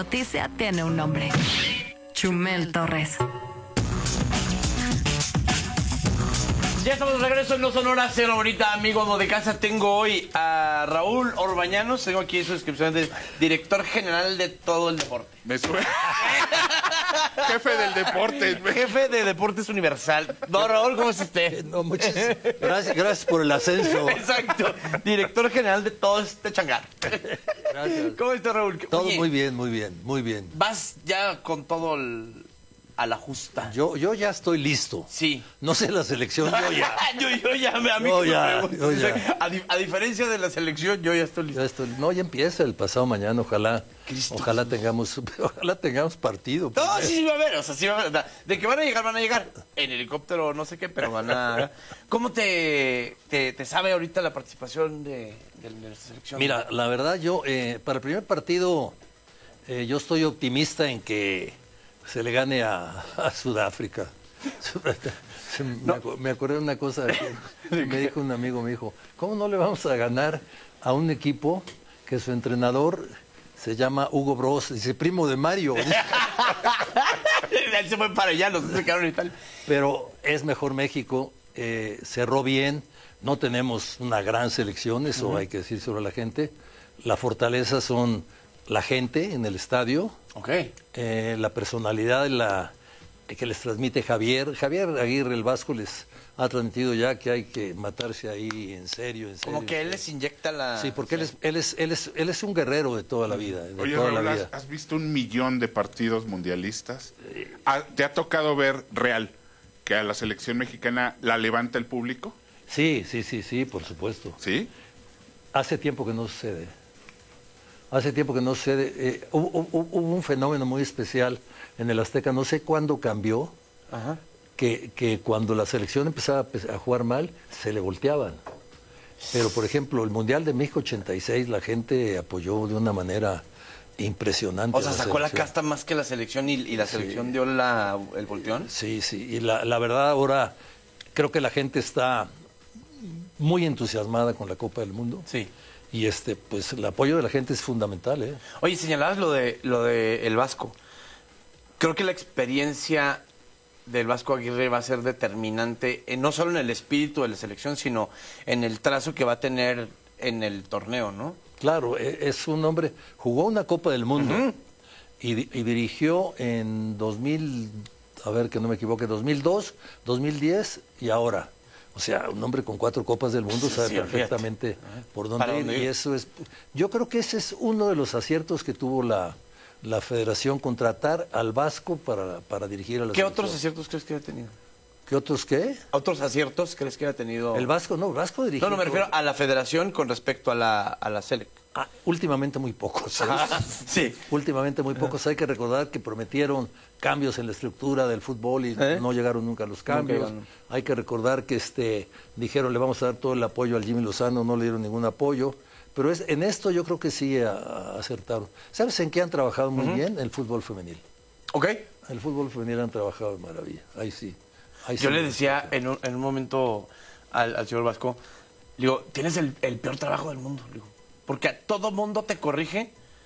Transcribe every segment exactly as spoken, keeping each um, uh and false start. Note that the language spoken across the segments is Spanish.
Noticia tiene un nombre. Chumel Torres. Ya estamos de regreso en No Sonora Cero. Ahorita, amigos de casa, tengo hoy a Raúl Orbañanos. Tengo aquí su descripción de director general de todo el deporte. Me suena. Jefe del deporte. Jefe de Deportes Universal. No, Raúl, ¿cómo es usted? No, muchas gracias, gracias por el ascenso. Exacto. Director general de todo este changar. Gracias. ¿Cómo está, Raúl? Todo Oye, muy bien, muy bien, muy bien. vas ya con todo el... a la justa. Yo, yo ya estoy listo. Sí. No sé la selección, yo ya. yo, yo ya, a mí Yo que ya, me preguntes, yo ya. A, di- a diferencia de la selección, yo ya estoy listo. Ya estoy, no, ya empieza el pasado mañana, ojalá. Cristo Ojalá Jesús. tengamos, ojalá tengamos partido. No, sí, sí va a haber, o sea, sí va a haber. O sea, de que van a llegar, van a llegar. En helicóptero, no sé qué, pero van a... ¿Cómo te, te, te sabe ahorita la participación de, de, de la selección? Mira, la verdad, yo, eh, para el primer partido, eh, yo estoy optimista en que se le gane a, a Sudáfrica. Se- me, acu- me acordé de una cosa que me dijo un amigo, me dijo, ¿cómo no le vamos a ganar a un equipo que su entrenador se llama Hugo Bros? Dice, primo de Mario. Dice, Él se fue para allá, los dos se quedaron y tal. pero es mejor México, eh, cerró bien, no tenemos una gran selección, eso uh-huh. hay que decir sobre la gente. La fortaleza son la gente en el estadio, Ok. eh, la personalidad de la, que les transmite Javier. Javier Aguirre, el Vasco, les ha transmitido ya que hay que matarse ahí en serio, en serio. Como que en él serio. les inyecta la... Sí, porque él es, él es, él es, él es un guerrero de toda la vida, de Oye, toda Raúl, la ¿has, vida. has visto un millón de partidos mundialistas? ¿Ha- ¿Te ha tocado ver real que a la selección mexicana la levanta el público? Sí, sí, sí, sí, por supuesto. ¿Sí? Hace tiempo que no sucede. Hace tiempo que no sucede. Eh, hubo, hubo- hubo un fenómeno muy especial en el Azteca, no sé cuándo cambió, Ajá. que, que cuando la selección empezaba a pe- a jugar mal, se le volteaban. Pero, por ejemplo, el Mundial de México ochenta y seis, la gente apoyó de una manera impresionante. O sea, a sacó la selección. casta más que la selección y, y la selección dio la, el volteón. Sí, sí, y la, la verdad ahora creo que la gente está muy entusiasmada con la Copa del Mundo. Sí. Y este, pues el apoyo de la gente es fundamental, ¿eh? Oye, señalabas lo de lo de el Vasco. Creo que la experiencia del Vasco Aguirre va a ser determinante, eh, no solo en el espíritu de la selección, sino en el trazo que va a tener en el torneo, ¿no? Claro, e- es un hombre, jugó una Copa del Mundo uh-huh. y, di- y dirigió en dos mil, a ver que no me equivoque, dos mil dos, dos mil diez y ahora. O sea, un hombre con cuatro Copas del Mundo Sí, sabe sí, perfectamente por dónde ¿Para ir, dónde ir? y eso es, yo creo que ese es uno de los aciertos que tuvo la, la Federación, contratar al Vasco para, para dirigir a la ¿Qué selección. otros aciertos crees que haya tenido? ¿Qué otros qué? ¿Otros aciertos crees que haya tenido? El Vasco, no, el Vasco dirigió. No, no, me todo. refiero a la federación con respecto a la, a la Selec. Ah, últimamente muy pocos. ¿sabes? Sí. Últimamente muy pocos. Hay que recordar que prometieron cambios en la estructura del fútbol y ¿Eh? no llegaron nunca los cambios. llegaron. Hay que recordar que este dijeron le vamos a dar todo el apoyo al Jimmy Lozano, no le dieron ningún apoyo. Pero es, en esto yo creo que sí a- a- acertaron. ¿Sabes en qué han trabajado muy Uh-huh. bien? El fútbol femenil. ¿Ok? El fútbol femenil han trabajado de maravilla. Ahí sí. Ahí Yo sí le me decía gusta. en un, en un momento al, al señor Vasco, le digo, tienes el, el peor trabajo del mundo, le digo, porque a todo mundo te corrige,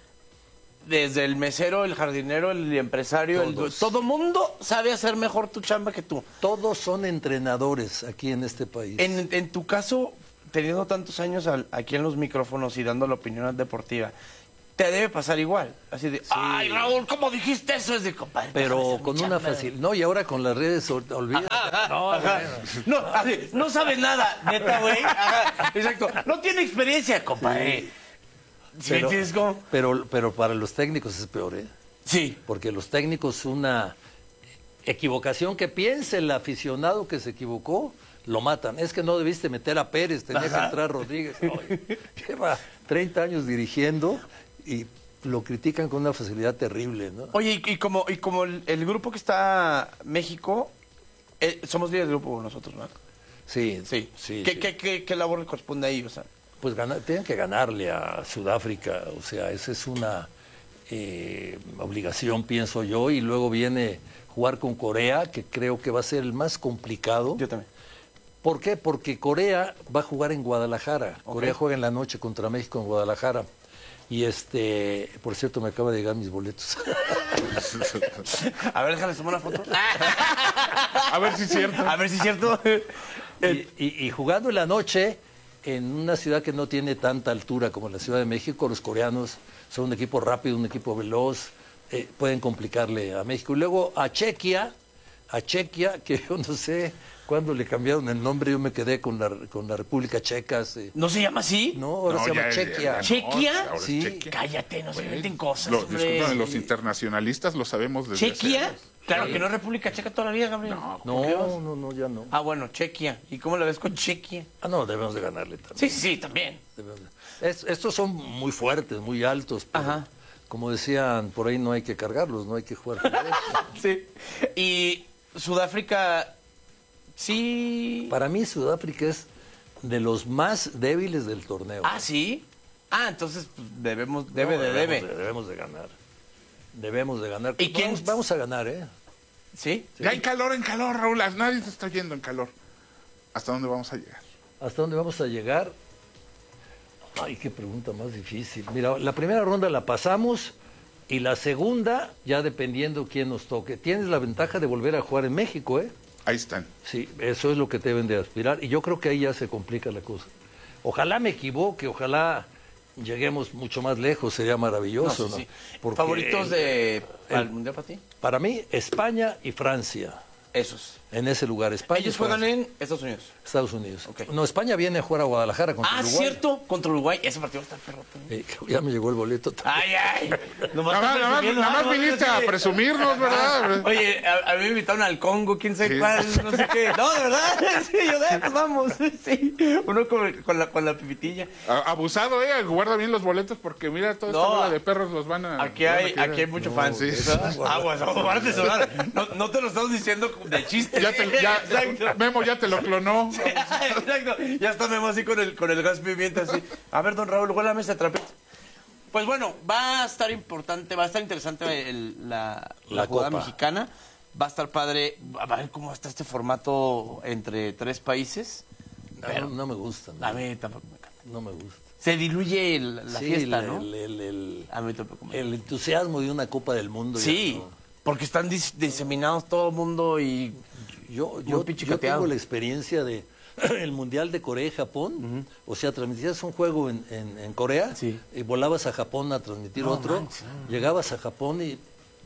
desde el mesero, el jardinero, el empresario, el, Todos. todo mundo sabe hacer mejor tu chamba que tú. Todos son entrenadores aquí en este país. En, en tu caso, teniendo tantos años al- aquí en los micrófonos y dando la opinión deportiva, te debe pasar igual. Así de, ay, Raúl, ¿cómo dijiste eso? Es de compadre. déjame Pero hacer mi con una chamba". fácil. No, y ahora con las redes, ol- olvídate. No, Ajá. No, así, no sabe nada, neta, güey. Ajá, exacto. No tiene experiencia, compadre. ¿Sí me pero, entiendes cómo? pero, pero para los técnicos es peor, ¿eh? Sí. Porque los técnicos, una equivocación que piense el aficionado que se equivocó, lo matan. Es que no debiste meter a Pérez, tenía Ajá. que entrar Rodríguez. Ay, lleva treinta años dirigiendo y lo critican con una facilidad terrible, ¿no? Oye, y, y como, y como el, el grupo que está México, eh, somos líderes de grupo nosotros, ¿no? Sí, Sí. sí. ¿Qué, sí. qué, qué, qué labor le corresponde ahí? O sea, Pues gana- tienen que ganarle a Sudáfrica, o sea, esa es una eh, obligación, pienso yo, y luego viene jugar con Corea, que creo que va a ser el más complicado. yo también. ¿Por qué? Porque Corea va a jugar en Guadalajara. Ok. Corea juega en la noche contra México en Guadalajara. Y este, por cierto, me acaba de llegar mis boletos. A ver, déjame tomar una foto. A ver si es cierto. A ver si es cierto. y, y, y jugando en la noche, en una ciudad que no tiene tanta altura como la Ciudad de México, los coreanos son un equipo rápido, un equipo veloz, eh, pueden complicarle a México. Y luego a Chequia, a Chequia, que yo no sé cuándo le cambiaron el nombre, yo me quedé con la, con la República Checa. Eh. ¿No se llama así? No, ahora No, se llama ya- Chequia. ya- ya no, ¿Chequia? ahora es Sí. Chequia. Cállate, no se inventen cosas. Los, hombre. discúlpame, los internacionalistas lo sabemos desde hace ¿Chequia? años. Claro que no es República Checa toda la vida, Gabriel. No, ¿Por qué vas? No, no, no, ya no. Ah, bueno, Chequia. ¿Y cómo la ves con Chequia? Ah, no, debemos de ganarle también. Sí, sí, sí, también. Debemos de- Es- estos son muy fuertes, muy altos, pero Ajá. como decían, por ahí no hay que cargarlos, no hay que jugar con ellos. Sí. Y Sudáfrica, sí. Para mí Sudáfrica es de los más débiles del torneo. Ah, sí. Ah, entonces pues, debemos, debe No, de debemos debe. de- debemos de ganar. Debemos de ganar. ¿Y quién- Vamos, vamos a ganar, ¿eh? ¿Sí? Ya hay calor en calor, Raúl. Nadie se está yendo en calor. ¿Hasta dónde vamos a llegar? ¿Hasta dónde vamos a llegar? Ay, qué pregunta más difícil. Mira, la primera ronda la pasamos y la segunda, ya dependiendo quién nos toque. Tienes la ventaja de volver a jugar en México, ¿eh? Ahí están. Sí, eso es lo que deben de aspirar. Y yo creo que ahí ya se complica la cosa. Ojalá me equivoque, ojalá lleguemos mucho más lejos, sería maravilloso, No, ¿no? sí, sí. Porque ¿Favoritos de para el el- Mundial para ti? Para mí, España y Francia, Esos. en ese lugar. España Ellos y juegan Francia. en Estados Unidos. Estados Unidos. Ok. No, España viene a jugar a Guadalajara contra Ah, Uruguay. cierto, contra Uruguay. Ese partido está perro. Eh, ya me llegó el boleto. Ay, ay. Nomás Nada más, estás nada más- presumiendo nada más algo, viniste ¿no? a Sí. presumirnos, ¿verdad? Oye, a, a mí me invitaron al Congo, quién sabe Sí. cuál, no sé qué. No, de verdad, sí, yo de pues vamos, sí. Uno con, con la, con la pipitilla. A- Abusado, eh. Guarda bien los boletos porque mira, toda esta No. bola de perros los van a. Aquí van a hay, querer. aquí hay mucho No, fan. sí. Aguas, guárdate su lugar. No, no te lo estamos diciendo de chiste. Ya te, ya, Exacto. Memo ya te lo clonó. Exacto. Ya está Memo así con el, con el gas pimienta así. A ver, don Raúl, huélame ese trapito. Pues bueno, va a estar importante, va a estar interesante el- la, la, La jugada Copa. mexicana. Va a estar padre, a ver cómo está este formato entre tres países. No, Pero no me gusta. no. a mí tampoco me encanta. No me gusta. Se diluye el- la Sí, fiesta, el, ¿no? el- el- el- A mí tampoco me el entusiasmo de una Copa del Mundo. ya Sí, no. porque están dis- diseminados todo el mundo y... Yo, Muy yo, yo pichicateado. tengo la experiencia de el Mundial de Corea y Japón. O sea, transmitías un juego en, en, en Corea Sí. y volabas a Japón a transmitir No otro. manches. Llegabas a Japón y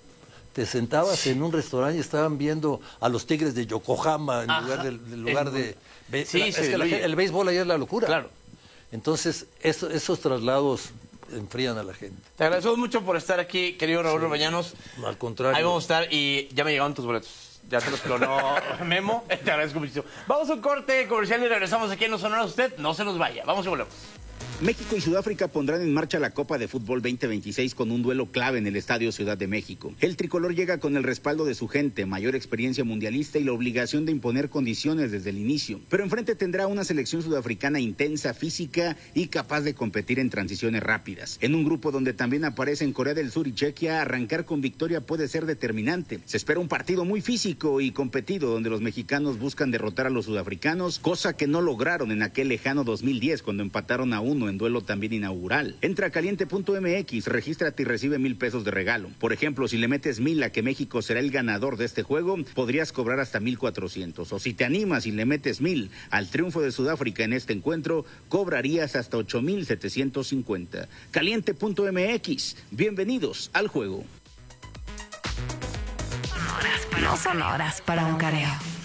te sentabas en un restaurante y estaban viendo a los Tigres de Yokohama en Ajá. lugar, del, del lugar En- de... ve- Sí, la- se es que la diluye. gente- el béisbol ahí es la locura. Claro. Entonces, eso- esos traslados enfrían a la gente. Te agradecemos mucho por estar aquí, querido Raúl Bañanos. Al contrario. Ahí vamos a estar y ya me llegaron tus boletos. Ya te los clonó Memo. Te agradezco muchísimo. Vamos a un corte comercial y regresamos aquí en Los Sonoras. Usted no se nos vaya. Vamos y volvemos. México y Sudáfrica pondrán en marcha la Copa de Fútbol veinte veintiséis con un duelo clave en el Estadio Ciudad de México. El tricolor llega con el respaldo de su gente, mayor experiencia mundialista y la obligación de imponer condiciones desde el inicio. Pero enfrente tendrá una selección sudafricana intensa, física y capaz de competir en transiciones rápidas. En un grupo donde también aparecen Corea del Sur y Chequia, arrancar con victoria puede ser determinante. Se espera un partido muy físico y competido donde los mexicanos buscan derrotar a los sudafricanos, cosa que no lograron en aquel lejano dos mil diez cuando empataron a uno en duelo también inaugural. Entra a caliente punto m x, regístrate y recibe mil pesos de regalo. Por ejemplo, si le metes mil a que México será el ganador de este juego, podrías cobrar hasta mil cuatrocientos. O si te animas y le metes mil al triunfo de Sudáfrica en este encuentro, cobrarías hasta ocho mil setecientos cincuenta. caliente punto m x. Bienvenidos al juego. No son horas para un careo.